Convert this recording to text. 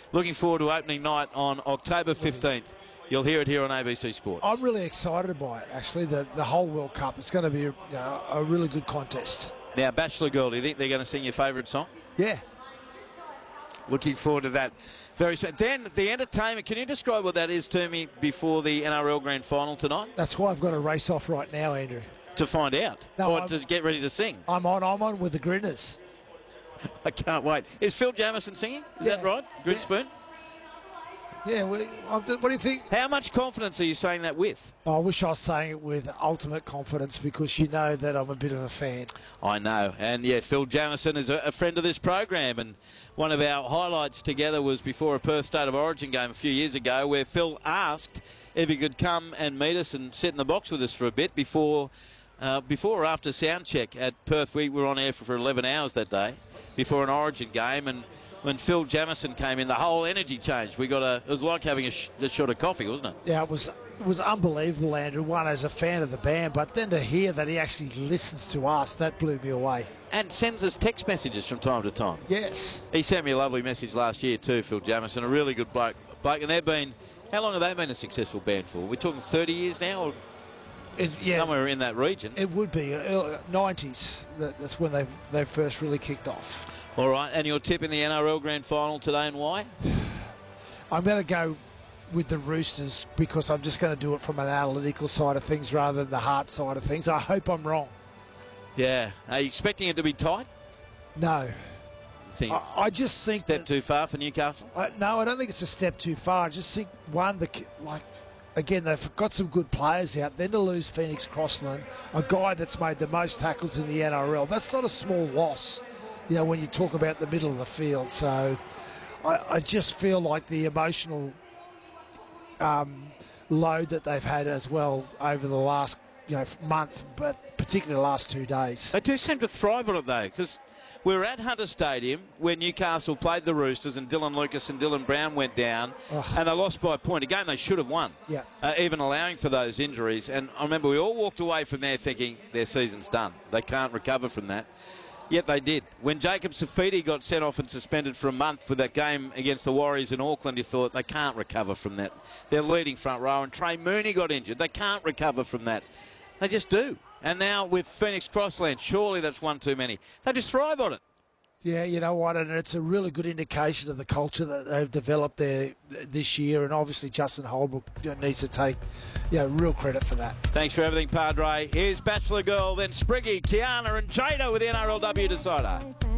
Looking forward to opening night on October 15th. You'll hear it here on ABC Sport. I'm really excited by it, actually, the whole World Cup. It's going to be a really good contest. Now, Bachelor Girl, do you think they're going to sing your favourite song? Yeah. Looking forward to that very soon. Dan, the entertainment, can you describe what that is to me before the NRL Grand Final tonight? That's why I've got to race off right now, Andrew. To find out? No, or to get ready to sing? I'm on with the Grinners. I can't wait. Is Phil Jamieson singing? Is that right? Grinspoon? Yeah, what do you think? How much confidence are you saying that with? I wish I was saying it with ultimate confidence because you know that I'm a bit of a fan. I know. And, yeah, Phil Jamieson is a friend of this program. And one of our highlights together was before a Perth State of Origin game a few years ago where Phil asked if he could come and meet us and sit in the box with us for a bit before or after sound check at Perth. We were on air for 11 hours that day before an Origin game. And when Phil Jamieson came in, the whole energy changed. It was like having a shot of coffee, wasn't it? Yeah, it was unbelievable, Andrew. One, as a fan of the band, but then to hear that he actually listens to us, that blew me away. And sends us text messages from time to time. Yes. He sent me a lovely message last year too, Phil Jamieson, a really good bloke. And how long have they been a successful band for? We're talking 30 years now, or somewhere in that region? It would be 90s. That's when they first really kicked off. All right, and your tip in the NRL Grand Final today, and why? I'm going to go with the Roosters because I'm just going to do it from an analytical side of things rather than the heart side of things. I hope I'm wrong. Yeah. Are you expecting it to be tight? No. I just think step too far for Newcastle? No, I don't think it's a step too far. I just think, again, they've got some good players out. Then to lose Phoenix Crossland, a guy that's made the most tackles in the NRL, that's not a small loss, when you talk about the middle of the field. So I just feel like the emotional load that they've had as well over the last month, but particularly the last 2 days. They do seem to thrive on it, though, because we were at Hunter Stadium when Newcastle played the Roosters and Dylan Lucas and Dylan Brown went down and they lost by a point. A game they should have won, even allowing for those injuries. And I remember we all walked away from there thinking their season's done. They can't recover from that. Yet they did. When Jacob Safidi got sent off and suspended for a month for that game against the Warriors in Auckland, you thought they can't recover from that. Their leading front row, and Trey Mooney got injured. They can't recover from that. They just do. And now with Phoenix Crossland, surely that's one too many. They just thrive on it. Yeah, you know what, and it's a really good indication of the culture that they've developed there this year, and obviously Justin Holbrook needs to take real credit for that. Thanks for everything, Padre. Here's Bachelor Girl, then Spriggy, Kiana and Jada with the NRLW Decider.